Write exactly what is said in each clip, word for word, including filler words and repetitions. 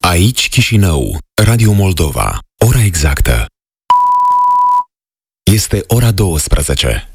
Aici Chișinău, Radio Moldova. Ora exactă este ora douăsprezece.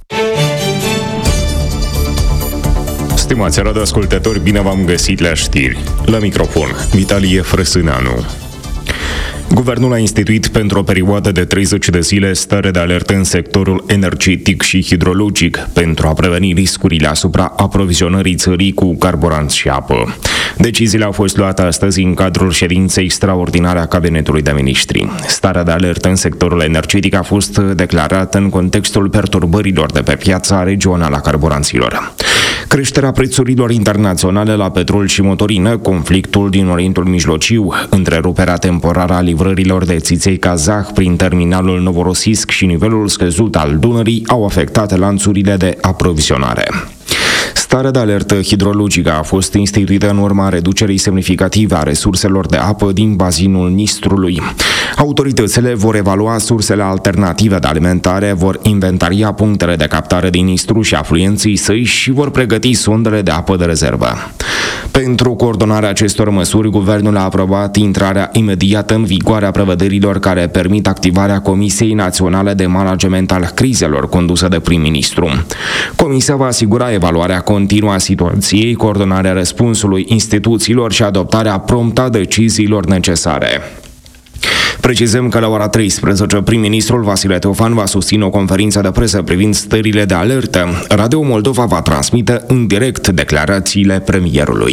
Stimați radioascultători, bine v-am găsit la știri. La microfon, Vitalie Frăsâneanu. Guvernul a instituit pentru o perioadă de treizeci de zile stare de alertă în sectorul energetic și hidrologic pentru a preveni riscurile asupra aprovizionării țării cu carburanți și apă. Deciziile au fost luate astăzi în cadrul ședinței extraordinare a Cabinetului de Ministri. Starea de alertă în sectorul energetic a fost declarată în contextul perturbărilor de pe piața regională a carburanților. Creșterea prețurilor internaționale la petrol și motorină, conflictul din Orientul Mijlociu, întreruperea temporară a livrărilor de țiței kazah prin terminalul Novorossiysk și nivelul scăzut al Dunării au afectat lanțurile de aprovizionare. Starea de alertă hidrologică a fost instituită în urma reducerii semnificative a resurselor de apă din bazinul Nistrului. Autoritățile vor evalua sursele alternative de alimentare, vor inventaria punctele de captare din Nistru și afluenții săi și vor pregăti sondele de apă de rezervă. Pentru coordonarea acestor măsuri, guvernul a aprobat intrarea imediată în vigoare a prevederilor care permit activarea Comisiei Naționale de Management al Crizelor condusă de prim-ministru. Comisia va asigura evaluarea continuă a situației, coordonarea răspunsului instituțiilor și adoptarea promptă a deciziilor necesare. Precizăm că la ora treisprezece prim-ministrul Vasile Teofan va susține o conferință de presă privind stările de alertă. Radio Moldova va transmite în direct declarațiile premierului.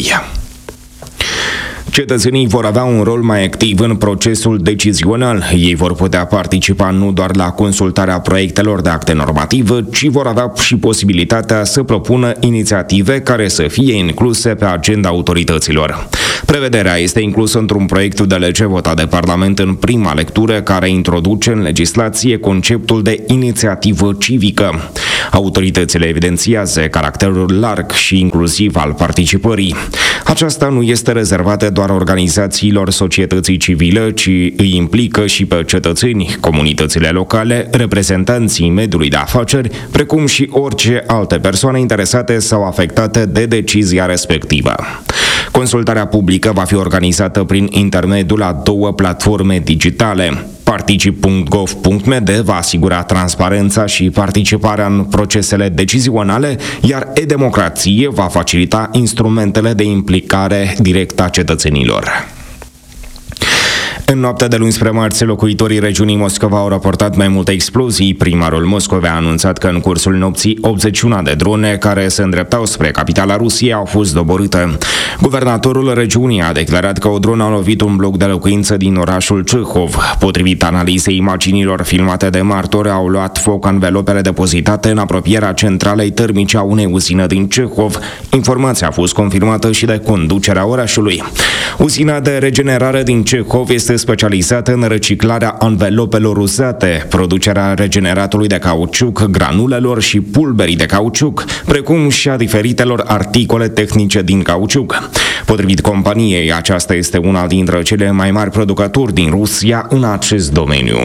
Cetățenii vor avea un rol mai activ în procesul decizional. Ei vor putea participa nu doar la consultarea proiectelor de acte normative, ci vor avea și posibilitatea să propună inițiative care să fie incluse pe agenda autorităților. Prevederea este inclusă într-un proiect de lege votat de Parlament în prima lectură, care introduce în legislație conceptul de inițiativă civică. Autoritățile evidențiază caracterul larg și inclusiv al participării. Aceasta nu este rezervată doar organizațiilor societății civile, ci îi implică și pe cetățeni, comunitățile locale, reprezentanții mediului de afaceri, precum și orice alte persoane interesate sau afectate de decizia respectivă. Consultarea publică va fi organizată prin intermediul a două platforme digitale. Particip punct gov punct m d va asigura transparența și participarea în procesele decizionale, iar e-democrație va facilita instrumentele de implicare directă a cetățenilor. În noaptea de luni spre marți, locuitorii regiunii Moscova au raportat mai multe explozii. Primarul Moscovei a anunțat că în cursul nopții optzeci și unu de drone care se îndreptau spre capitala Rusiei au fost doborâte. Guvernatorul regiunii a declarat că o dronă a lovit un bloc de locuință din orașul Cehov. Potrivit analizei imaginilor filmate de martori, au luat foc anvelopele depozitate în apropierea centralei termice a unei uzine din Cehov. Informația a fost confirmată și de conducerea orașului. Uzina de regenerare din Cehov este specializată în reciclarea anvelopelor uzate, producerea regeneratului de cauciuc, granulelor și pulberii de cauciuc, precum și a diferitelor articole tehnice din cauciuc. Potrivit companiei, aceasta este una dintre cele mai mari producători din Rusia în acest domeniu.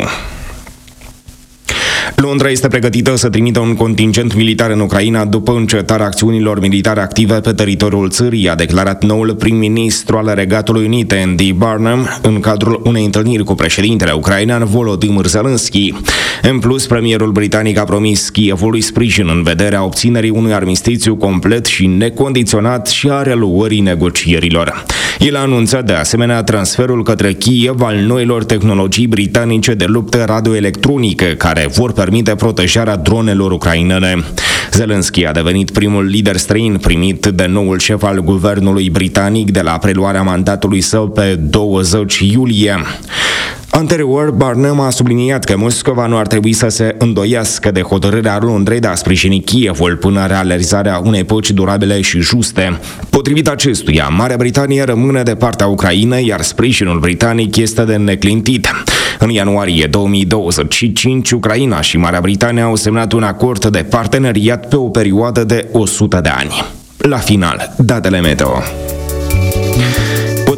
Londra este pregătită să trimită un contingent militar în Ucraina după încetarea acțiunilor militare active pe teritoriul țării, a declarat noul prim-ministru al Regatului Unit, Andy Burnham, în cadrul unei întâlniri cu președintele ucrainean Volodymyr Zelensky. În plus, premierul britanic a promis Kievului sprijin în vederea obținerii unui armistițiu complet și necondiționat și a reluării negocierilor. El a anunțat de asemenea transferul către Kiev al noilor tehnologii britanice de luptă radioelectronică, care vor permite protejarea dronelor ucrainene. Zelensky a devenit primul lider străin primit de noul șef al guvernului britanic de la preluarea mandatului său pe douăzeci iulie. Anterior, Burnham a subliniat că Moscova nu ar trebui să se îndoiască de hotărârea Londrei de a sprijini Kievul până la realizarea unei păci durabile și juste. Potrivit acestuia, Marea Britanie rămâne de partea Ucrainei, iar sprijinul britanic este de neclintit. În ianuarie două mii douăzeci și cinci, Ucraina și Marea Britanie au semnat un acord de parteneriat pe o perioadă de o sută de ani. La final, datele meteo.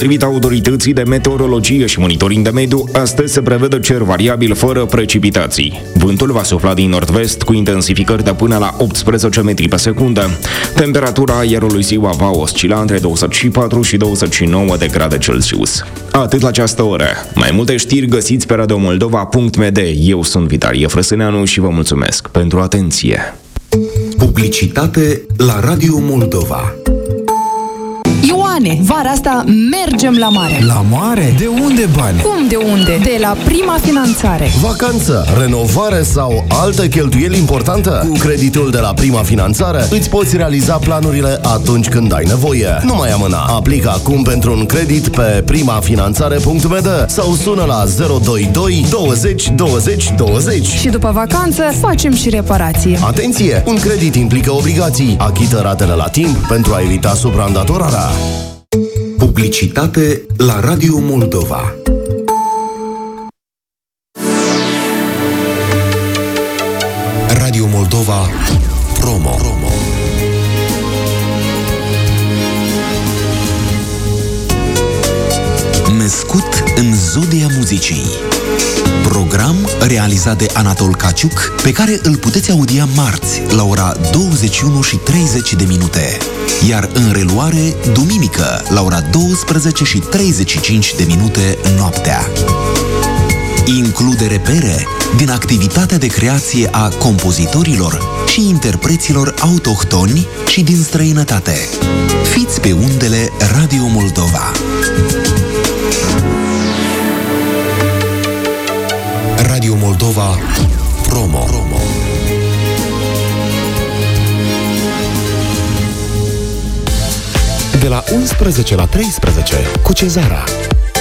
Potrivit autorității de meteorologie și monitoring de mediu, astăzi se prevede cer variabil fără precipitații. Vântul va sufla din nord-vest cu intensificări de până la optsprezece metri pe secundă. Temperatura aerului ziua va oscila între douăzeci și patru și douăzeci și nouă de grade Celsius. Atât la această oră. Mai multe știri găsiți pe radio moldova punct m d. Eu sunt Vitalie Frăsâneanu și vă mulțumesc pentru atenție. Publicitate la Radio Moldova. Ioane, vara asta mergem la mare. La mare? De unde bani? Cum de unde? De la Prima Finanțare. Vacanță, renovare sau altă cheltuieli importantă? Cu creditul de la Prima Finanțare îți poți realiza planurile atunci când ai nevoie. Nu mai amâna. Aplică acum pentru un credit pe primafinanțare punct m d sau sună la zero doi doi douăzeci douăzeci douăzeci. Și după vacanță facem și reparație. Atenție! Un credit implică obligații. Achită ratele la timp pentru a evita supraîndatorarea. Publicitate la Radio Moldova. Radio Moldova Promo. Născut în zodia muzicii. Program realizat de Anatol Caciuc, pe care îl puteți audia marți la ora douăzeci și unu și treizeci de minute, iar în reluare duminică la ora douăsprezece și treizeci și cinci de minute noaptea. Include repere din activitatea de creație a compozitorilor și interpreților autohtoni și din străinătate. Fiți pe undele Radio Moldova. Radio Moldova Promo. De la unsprezece la treisprezece cu Cezara.